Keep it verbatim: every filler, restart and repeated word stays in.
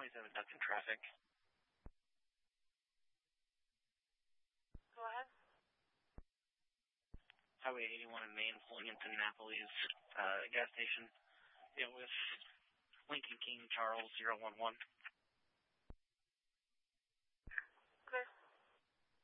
twenty-seven Duncan traffic. Go ahead. Highway eighty-one in Maine pulling into Napoli's uh, gas station. Yeah, with Lincoln King Charles zero one one.